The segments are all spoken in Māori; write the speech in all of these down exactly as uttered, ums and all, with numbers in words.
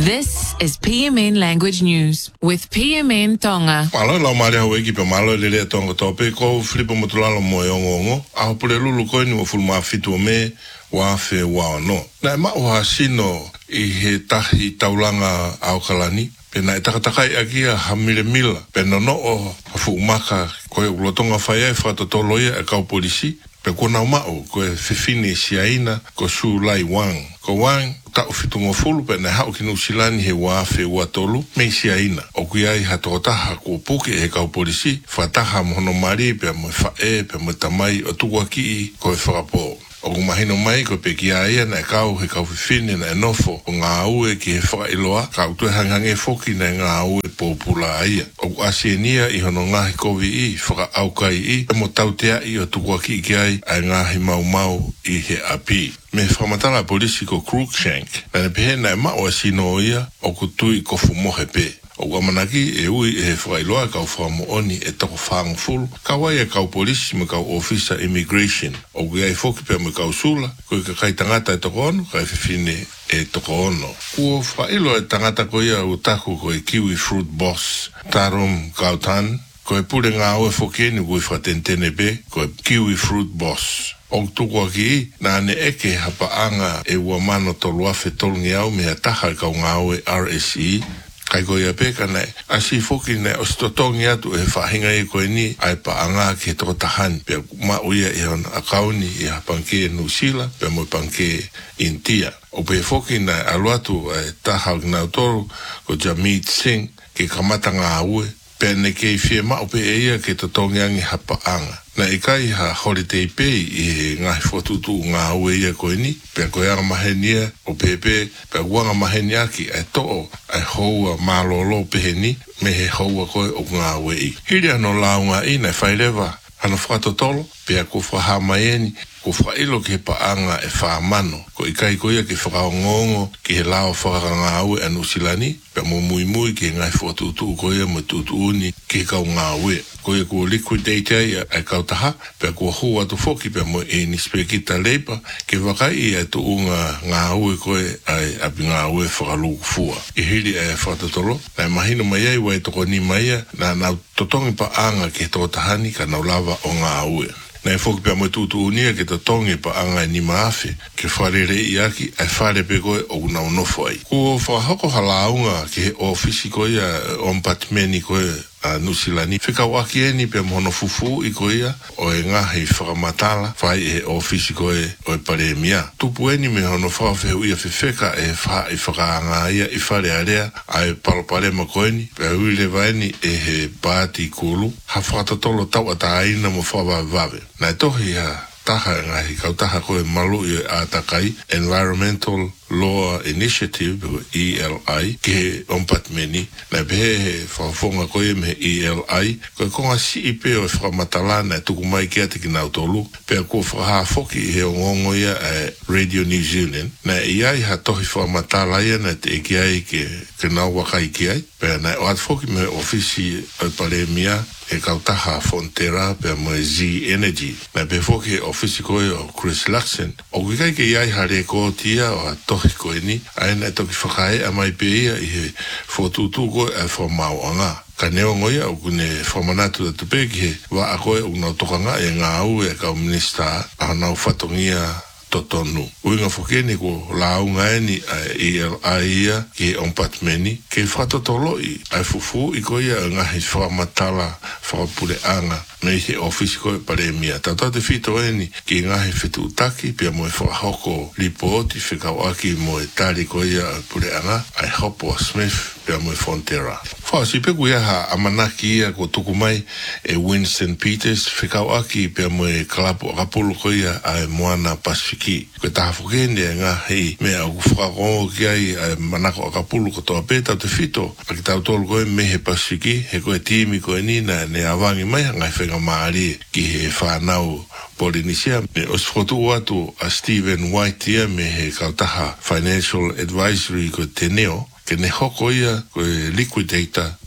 This is P M N Language News with P M N Tonga. Malo la mare ho eki pe malo le le tonga tope ko flipo motulalo mo yongongo a pule lulu ko ni mo fulma fitu me wa fe wa no na ma wa sino I he tahi taulanga au kalani pena e takatakai aki a hamile mila pena no o fumaka ko ulotonga fai e whatotoloia e kau polisi pe kona mao ko e fifine siaina ko su lai wang ko wang ta ufitungo fulu pena hau kinu silani he wafe watolu me siaina o kuiai hatotaha ko puke e kau polisi fataha mono mari pe mo fae pe mo tamai o tuwaki ko e whakapo o mahino mai ko pe kia ia na kau he kau fifine na enofo o ngā ue ki he whakailoa kau tue hangange foki na ngā ue popula ia o asienia I hono ngahi kovi I whaka aukai I e mo tautea I o tukuaki ki ai ai ngahi mau mau I he api me whamatala polisi ko Cruikshank na ne pehe na e mao asino ia o kutui ko fumohe pe o amanaki e ui e whailoa kau whamo e toko whangu fulu kawai e kau polisi me kau officer immigration o kui ai foki pe me kau sula koi ka kai tangata e toko ono kai whiwhine e toko ono kuo whailo e tangata ko ia utaku ko e kiwi fruit boss tarum kautan ko e pure ngā oe foki ni kui whatentene pe ko e kiwi fruit boss o tuku aki na ne eke hapaanga e ua mano tolu afe tolungi au me ataha kau ngā oe R S E kai ko ia peka nei asi foki nei o stotongi atu e whahinga I koe ni ai paanga ke toko tahani pe ma uia I hon akauni I hapanke Nusila pe mo panke Intia o pe foki nei aluatu e taha ngau toru ko Jamit Singh ke kamata ngā ue pe ne ke fie ma o pe eia ke totongi angi hapaanga na ikai ha holiday pay I ngahi fotutu ngā ue ia koe ni pe koe anga mahenia o pepe pe uanga mahenia ki e to'o ai houa malolo pehe ni me he houa koe o ngā ue I hiri ano launga I na whailewa hana whakatotolo pe a ko whahamaeni ko whailo ke paanga e whamano ko ikai koe ke whakaongongo ki he lao whakanga aue anu silani pe mo mui mui ke ngai fotutu koe mo tutuuni ke kau ngā ue koe ko liquidate ai ai kau taha pe ko hua tu foki pe mo e nispekita leipa ke wakai e tu unga ngā ue koe ai api ngā ue whakaluku fua I hiri e whatatolo na mahino mai ai wai toko ni mai na nau totongi paanga ke toko tahani ka nau lava o ngā ue na e foki pia mo tutu unia ke to tongi pa anga ni maafe ke wharere I aki ai whare pe koe o una unofo ai. Ko whahoko halaunga ke he ofisi koe a ompatmeni koe a Nusilani. Whika waki eni pe mono fufu I koe o e ngahi whakamatala whai e ofisi koe o e paremia. Tupu eni me hono whawhehu ia whiwheka e wha I whakaanga ia I whare area ai palopalema koe ni pe uile vaeni e he pāti kulu ha whakatatolo tau ata aina mo whawa vave. Na e tohi ha taha ngahi kau taha koe malu I a takai Environmental Law Initiative E L I ke ompatmeni na behe he whafonga koe me E L I koe konga si I pe o whakamatala e tuku mai kia te ki nau tolu pe ko whaha foki he ongongo ia e Radio New Zealand na iai ha tohi whakamatala ia na te eki ai ke, ke nau wakai ki ai pe na o at foki me ofisi o paremia e kautaha Fonterra pe mo Z Energy na pe foki ofisi koe o Chris Luxon o kikai ke iai hare ko tia o a tohi koe ni aina e toki whakae a mai pe ia I he fotutu koe e whamau anga ka neo ngoia o kune whamanatu da tupe ki he wa a koe o ngau tokanga e ngā au e kau minista a nau whatongia totonu. Uinga whakene ko launga eni a E L I ia ki ompatmeni ke whatotolo I ai fufu I koe ia ngahi whamatala whakapure anga me he ofisi koe paremia. Tata te whito eni ki ngahi whitu utaki pia mo e whakahoko lipoti whikau aki mo e tari koe ia pure anga ai hopo Smith pia mo e Fonterra. Whasi peku ia ha amanaki ia ko tuku mai e Winston Peters whikau aki pia mo e kalapu akapulu koe ia ai moana Pasifiki. Koe taha whakene ngā hei mea o whakakongo ki ai ai manako akapulu ko toa pētau te whito a ki tau tolu koe me he Pasifiki he koe timi koe ni na ne awangi mai ngai whenga maari ki he whanau Polynesia me os whotu atu a Stephen White ia me he kautaha Financial Advisory ko te neo ke ne hoko ia koe liquidator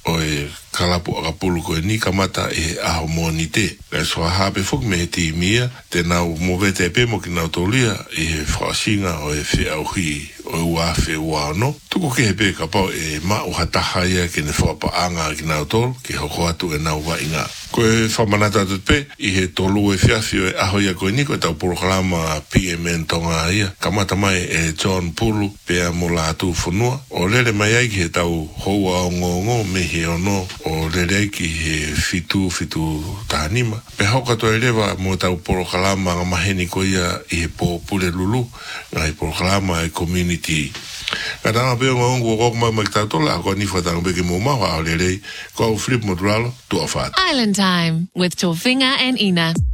o e kalapu akapulu ko e ni kamata e aho moni te. E soa hape fok me he ti mia, te nau movete e pe mo ki nau tolia i he whaasinga o e whi auhi o e ua whi ua no. Tuko ke he pe ka pau e ma o hataha ia ke ne whapaanga ki nau tolu, ki hoko atu e nau wa inga. Ko e whamanata atu pe, i he tolu e whiawhi o e aho ia koe ni, ko e tau porokalama P M N tonga ia. Kamata mai e John Pulu, pea mo la atu whanua. O lere mai ai ki he tau houa o ngongo me he ono, o lere ai ki he fitu fitu tahanima. Pe hauka to e rewa mo tau porokalama nga maheni ko ia i he po pule lulu, nga he porokalama e community. Ka tanga peo ngā ongu o koko mai mai tau tola, ko ni whatanga peke mo mawa o lere, ko au flip mo turalo, tua whāt. Island Time with Tofinga and Ina.